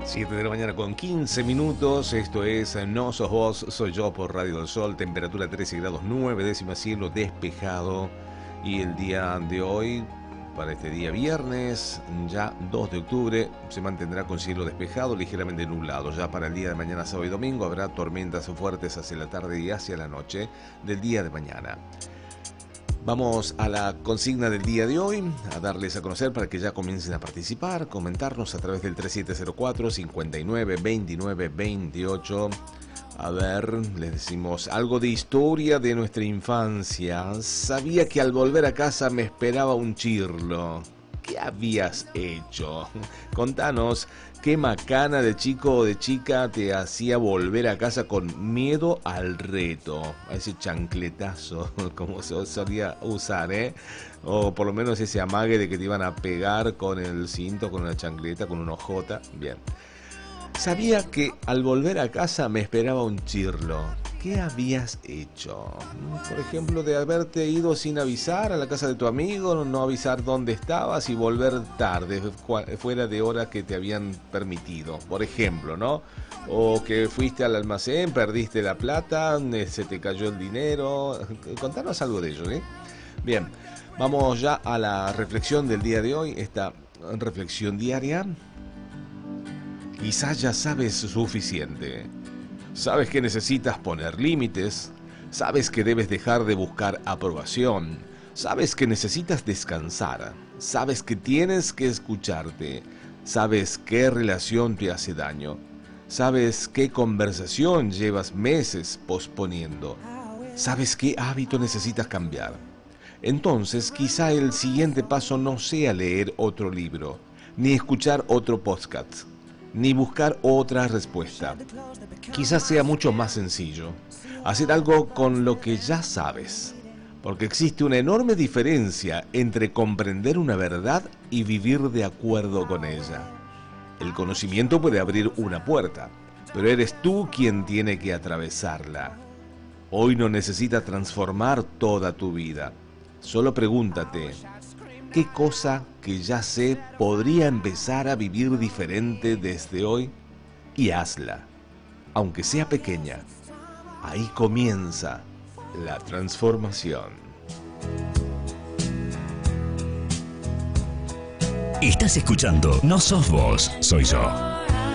7 de la mañana con 15 minutos, esto es No Sos Vos, Soy Yo por Radio del Sol, temperatura 13 grados 9 décimas, cielo despejado. Y el día de hoy, para este día viernes, ya 2 de octubre, se mantendrá con cielo despejado, ligeramente nublado. Ya para el día de mañana, sábado y domingo, habrá tormentas fuertes hacia la tarde y hacia la noche del día de mañana. Vamos a la consigna del día de hoy, a darles a conocer para que ya comiencen a participar, comentarnos a través del 3704-592928. A ver, les decimos algo de historia de nuestra infancia. Sabía que al volver a casa me esperaba un chirlo. ¿Qué habías hecho? Contanos, ¿qué macana de chico o de chica te hacía volver a casa con miedo al reto? A ese chancletazo, como se solía usar, ¿eh? O por lo menos ese amague de que te iban a pegar con el cinto, con una chancleta, con una hojota. Bien. Sabía que al volver a casa me esperaba un chirlo. ¿Qué habías hecho? Por ejemplo, de haberte ido sin avisar a la casa de tu amigo, no avisar dónde estabas y volver tarde, fuera de hora que te habían permitido, por ejemplo, ¿no? O que fuiste al almacén, perdiste la plata, se te cayó el dinero. Contanos algo de ello, ¿eh? Bien, vamos ya a la reflexión del día de hoy, esta reflexión diaria. Quizás ya sabes suficiente. Sabes que necesitas poner límites. Sabes que debes dejar de buscar aprobación. Sabes que necesitas descansar. Sabes que tienes que escucharte. Sabes qué relación te hace daño. Sabes qué conversación llevas meses posponiendo. Sabes qué hábito necesitas cambiar. Entonces, quizá el siguiente paso no sea leer otro libro, ni escuchar otro podcast, ni buscar otra respuesta. Quizás sea mucho más sencillo hacer algo con lo que ya sabes, porque existe una enorme diferencia entre comprender una verdad y vivir de acuerdo con ella. El conocimiento puede abrir una puerta, pero eres tú quien tiene que atravesarla. Hoy no necesitas transformar toda tu vida. Solo pregúntate, ¿qué cosa que ya sé podría empezar a vivir diferente desde hoy? Y hazla, aunque sea pequeña. Ahí comienza la transformación. Estás escuchando No Sos Vos, Soy Yo.